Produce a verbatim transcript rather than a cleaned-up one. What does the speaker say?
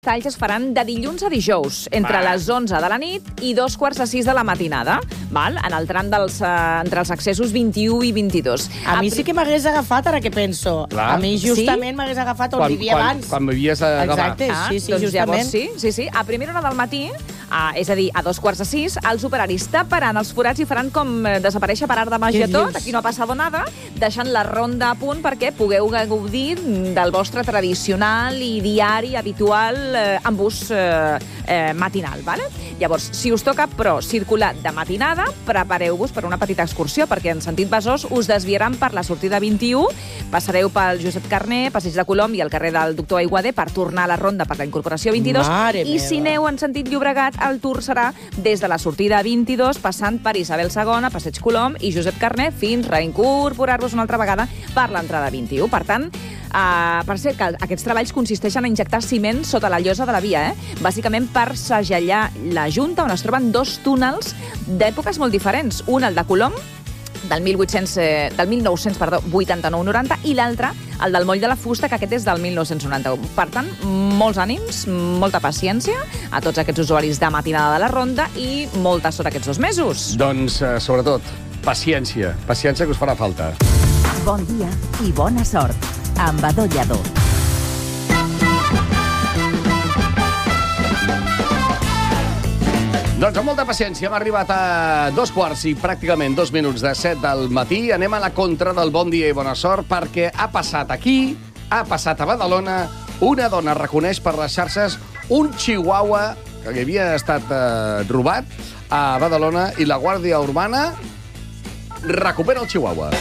Talls es faran de dilluns a dijous, entre Va. les onze de la nit i dos quarts de sis de la matinada, val? En el tram dels, eh, entre els accessos vint-i-u i vint-i-dos. A mi sí que m'hagués agafat, ara que penso. Clar. A mi justament m'hagués agafat on Quan, vivia quan, abans. quan m'havies agafat. Exacte, sí, sí, doncs justament. llavors sí, sí, sí. A primera hora del matí, a, és a dir, a dos quarts de sis, els operaris taparan els forats i faran com eh, desaparèixer per art de màgia Què tot, dius? aquí no ha passat nada, deixant la ronda a punt perquè pugueu gaudir del vostre tradicional i diari habitual eh, embús eh, eh, matinal, vale? Llavors, si us toca, però, circular de matinada, prepareu-vos per una petita excursió, perquè en sentit Besòs us desviaran per la sortida vint-i-u, passareu pel Josep Carner, Passeig de Colom i el carrer del Doctor Aiguader per tornar a la ronda per la incorporació vint-i-dos, Mare i si meva. aneu en sentit Llobregat, el tour serà des de la sortida vint-i-dos, passant per Isabel segona, Passeig Colom i Josep Carner, fins a reincorporar-vos una altra vegada per l'entrada vint-i-u. Per tant, Uh, per ser que aquests treballs consisteixen a injectar ciment sota la llosa de la via, eh? Bàsicament per segellar la junta, on es troben dos túnels d'èpoques molt diferents. Un, el de Colom, del, mil vuit-cents, eh, del mil nou-cents vuitanta-nou noranta, i l'altre, el del Moll de la Fusta, que aquest és del mil nou-cents noranta-u. Per tant, molts ànims, molta paciència a tots aquests usuaris de matinada de la ronda i molta sort aquests dos mesos. Doncs, eh, sobretot, paciència. Paciència que us farà falta. Bon dia i bona sort amb Adó Lladó. Doncs amb molta paciència hem arribat a dos quarts i pràcticament dos minuts de set del matí. Anem a la contra del bon dia i bona sort perquè ha passat aquí, ha passat a Badalona, una dona reconeix per les xarxes un chihuahua que havia estat eh, robat a Badalona i la Guàrdia Urbana recupera el chihuahua.